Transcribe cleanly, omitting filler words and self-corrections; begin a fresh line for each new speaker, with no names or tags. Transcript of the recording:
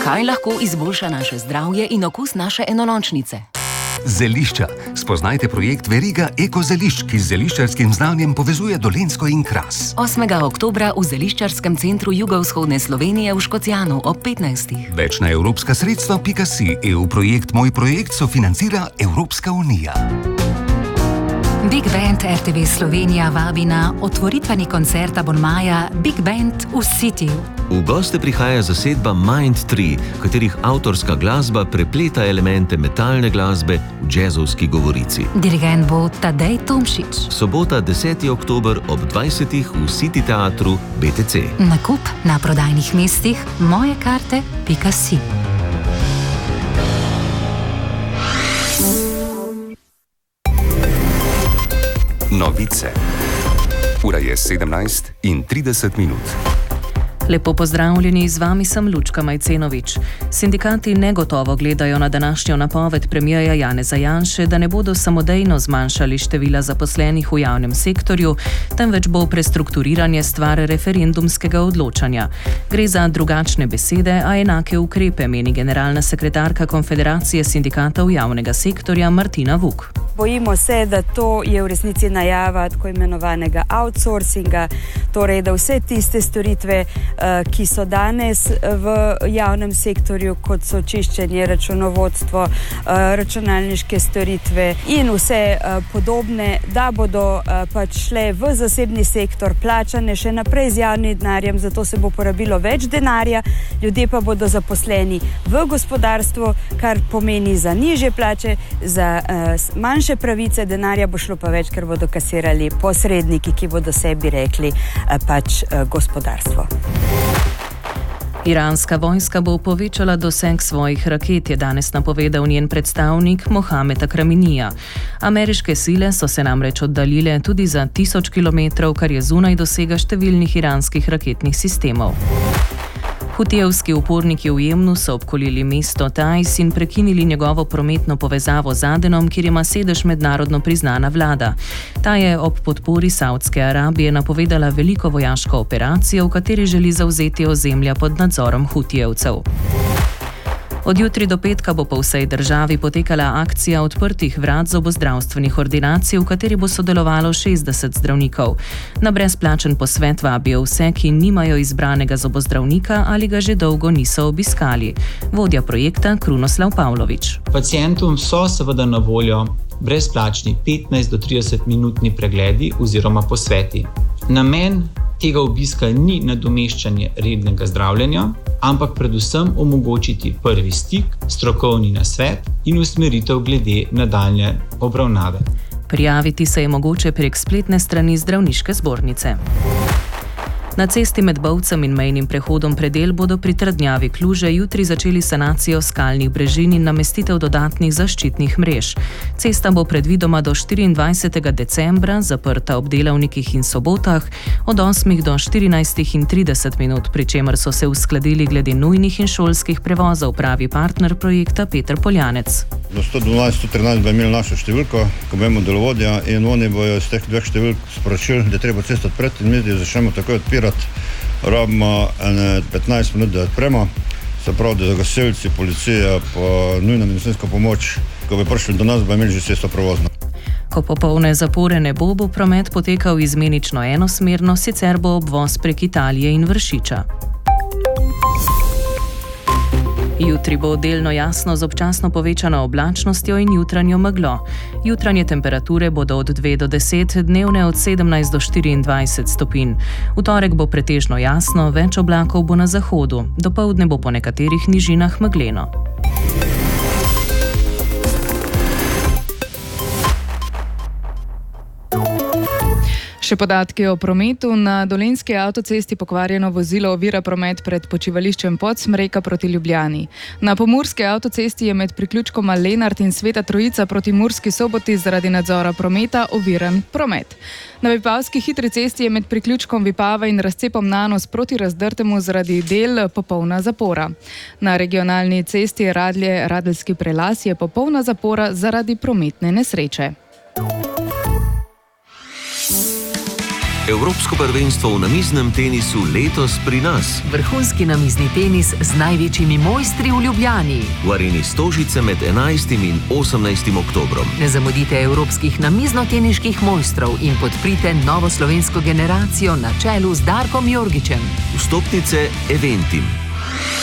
Kaj lahko izboljša naše zdravje in okus naše enolončnice?
Zelišča. Spoznajte projekt Veriga Eko zelišč, ki z zeliščarskim znanjem povezuje Dolenjsko in Kras.
8. oktobra v Zeliščarskem centru jugovzhodne Slovenije v Škocjanu ob 15.
Več na evropska sredstva.si. EU projekt Moj projekt sofinancira Evropska unija.
Big Band RTV Slovenija vabi na otvoritveni koncert abonmaja Big Band v Cityju.
V goste prihaja zasedba Mind 3, katerih avtorska glasba prepleta elemente metalne glasbe v džezovski govorici.
Dirigent bo Tadej Tomšič.
Sobota 10. oktober ob 20. v City teatru BTC.
Nakup na prodajnih mestih mojekarte.si.
Novice. Ura je 17:30.
Lepo pozdravljeni, z vami sem Lučka Majcenovič. Sindikati negotovo gledajo na današnjo napoved premierja Janeza Janše, da ne bodo samodejno zmanjšali števila zaposlenih v javnem sektorju, temveč bo prestrukturiranje stvar referendumskega odločanja. Gre za drugačne besede, a enake ukrepe, meni generalna sekretarka Konfederacije sindikatov javnega sektorja Martina Vuk.
Bojimo se, da to je v resnici najava tako imenovanega outsourcinga, torej da vse tiste storitve, ki so danes v javnem sektorju, kot so čiščenje, računovodstvo, računalniške storitve in vse podobne, da bodo pač šle v zasebni sektor, plačane še naprej z javnim denarjem, zato se bo porabilo več denarja, ljudje pa bodo zaposleni v gospodarstvu, kar pomeni za nižje plače, za manjše pravice, denarja bo šlo pa več, ker bodo kasirali posredniki, ki bodo sebi rekli pač gospodarstvo.
Iranska vojska bo povečala doseg svojih raket, je danes napovedal njen predstavnik Mohamed Akraminija. Ameriške sile so se namreč oddaljile tudi za 1000 kilometrov, kar je zunaj dosega številnih iranskih raketnih sistemov. Hutijevski uporniki v Jemnu so obkolili mesto Tajs in prekinili njegovo prometno povezavo z Adenom, kjer ima sedež mednarodno priznana vlada. Ta je ob podpori Saudske Arabije napovedala veliko vojaško operacijo, v kateri želi zavzeti ozemlja pod nadzorom Hutijevcev. Od jutri do petka bo po vsej državi potekala akcija odprtih vrat zobozdravstvenih ordinacij, v kateri bo sodelovalo 60 zdravnikov. Na brezplačen posvet vabijo vse, ki nimajo izbranega zobozdravnika ali ga že dolgo niso obiskali. Vodja projekta Krunoslav Pavlović.
Pacientom so seveda na voljo brezplačni 15 do 30 minutni pregledi oziroma posveti. Namen tega obiska ni nadomeščanje rednega zdravljenja, ampak predvsem omogočiti prvi stik, strokovni nasvet in usmeritev glede nadaljnje obravnave.
Prijaviti se je mogoče prek spletne strani zdravniške zbornice. Na cesti med Bovcem in mejnim prehodom Predel bodo pri trdnjavi Kluže jutri začeli sanacijo skalnih brežin in namestitev dodatnih zaščitnih mrež. Cesta bo predvidoma do 24. decembra zaprta ob delavnikih in sobotah od 8 do 14:30, pri čemer so se uskladili glede nujnih in šolskih prevozov, pravi partner projekta Peter Poljanec.
Do 112-113 bo imeli našo številko, ko bomo delovodja, in oni bojo iz teh dveh številk sporočili, da treba cesto odpreti in mi začnemo takoj odpirati. Rabimo 15 minut, da odpremo, se pravi, da gasilci, policija pa nujna medicinska pomoč, ko bi prišli do nas, bo imeli že cesto provozno.
Ko popolne zapore ne bo promet potekal izmenično enosmerno, sicer bo obvoz prek Italije in Vršiča. Jutri bo delno jasno z občasno povečano oblačnostjo in jutranjo meglo. Jutranje temperature bodo od 2 do 10, dnevne od 17 do 24 stopinj. V torek bo pretežno jasno, več oblakov bo na zahodu. Dopoldne bo po nekaterih nižinah megleno.
Še podatki o prometu. Na Dolenjski avtocesti pokvarjeno vozilo ovira promet pred počivališčem Podsmreka proti Ljubljani. Na Pomurski avtocesti je med priključkoma Lenart in Sveta Trojica proti Murski Soboti zaradi nadzora prometa oviran promet. Na Vipavski hitri cesti je med priključkom Vipava in razcepom Nanos proti Razdrtemu zaradi del popolna zapora. Na regionalni cesti Radlje-Radeljski prelaz je popolna zapora zaradi prometne nesreče.
Evropsko prvenstvo v namiznem tenisu letos pri nas.
Vrhunski namizni tenis z največjimi mojstri v Ljubljani.
V areni Stožice med 11. in 18. oktobrom.
Ne zamudite evropskih namiznoteniških mojstrov in podprite novo slovensko generacijo na čelu z Darkom Jorgičem.
Vstopnice Eventim.